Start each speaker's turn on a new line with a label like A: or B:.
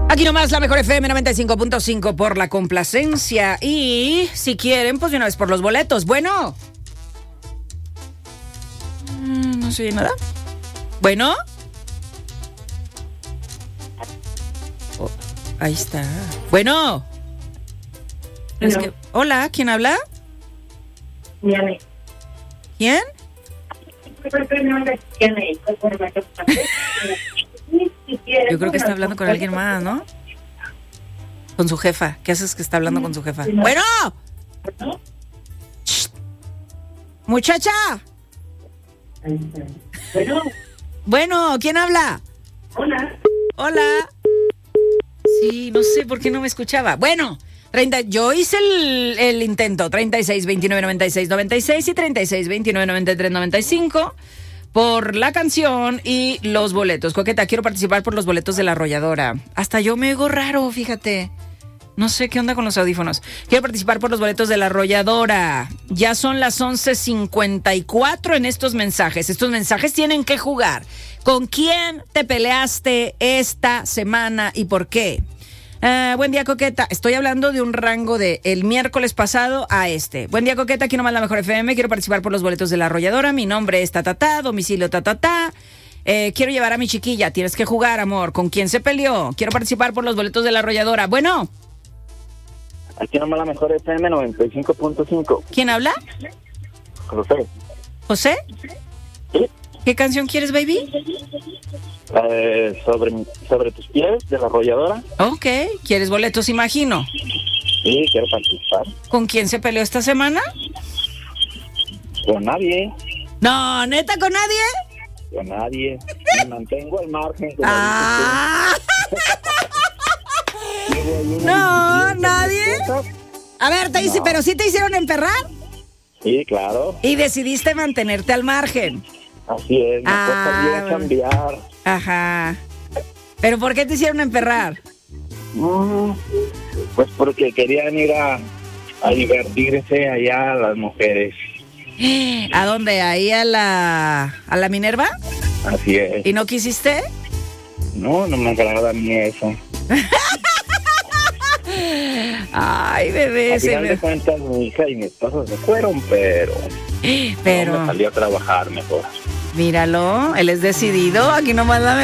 A: Aquí nomás la mejor FM 95.5 por la complacencia. Y si quieren, pues de una vez por los boletos. Bueno. No se oye nada. Bueno. Oh, ahí está. Bueno. Es que, hola, ¿quién habla?
B: Diane.
A: ¿Quién? Yo creo que está hablando con alguien más, ¿no? Con su jefa. ¿Qué haces que está hablando con su jefa? ¡Bueno! ¡Shh! ¡Muchacha! Bueno, ¿quién habla?
B: Hola.
A: Hola. Sí, no sé por qué no me escuchaba. Bueno, yo hice el intento. 36 29 96 96 y 36 29 93 95 por la canción y los boletos. Coqueta, quiero participar por los boletos de La Arrolladora. Hasta yo me oigo raro, fíjate. No sé qué onda con los audífonos. Quiero participar por los boletos de La Arrolladora. Ya son las 11:54 en estos mensajes. Estos mensajes tienen que jugar. ¿Con quién te peleaste esta semana y por qué? Buen día, Coqueta. Estoy hablando de un rango de el miércoles pasado a este. Buen día, Coqueta. Aquí nomás la mejor FM. Quiero participar por los boletos de La Arrolladora. Mi nombre es Tatatá, domicilio Tatatá. Quiero llevar a mi chiquilla. Tienes que jugar, amor. ¿Con quién se peleó? Quiero participar por los boletos de La Arrolladora. Bueno.
C: Aquí nomás la mejor FM 95.5.
A: ¿Quién habla?
C: José.
A: ¿José?
C: ¿Sí?
A: ¿Qué canción quieres, baby?
C: Sobre tus pies, de La Arrolladora.
A: Ok. ¿Quieres boletos, imagino?
C: Sí, quiero participar.
A: ¿Con quién se peleó esta semana?
C: Con nadie.
A: No, ¿neta con nadie?
C: Con nadie. Me mantengo al margen.
A: No, nadie. A ver, te dice,
C: No.
A: ¿pero sí te hicieron emperrar?
C: Sí, claro.
A: Y decidiste mantenerte al margen.
C: Así es, me cuesta bien cambiar.
A: Ajá. ¿Pero por qué te hicieron emperrar?
C: Pues porque querían ir a divertirse allá las mujeres.
A: ¿A dónde? ¿Ahí a la Minerva?
C: Así es.
A: ¿Y no quisiste?
C: No me agrada a mí eso.
A: Ay, bebé.
C: Al final de cuentas, mi hija y mi esposo se fueron, pero no, me salí a trabajar mejor.
A: Míralo, él es decidido. Aquí nomás la